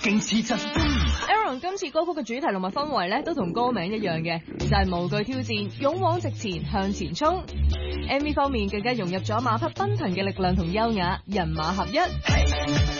勁刺激。 Aaron 今次歌曲嘅主題同埋氛圍咧，都同歌名一樣嘅，就係無懼挑戰，勇往直前，向前衝。MV 方面更加融入咗馬匹奔騰嘅力量同優雅，人馬合一。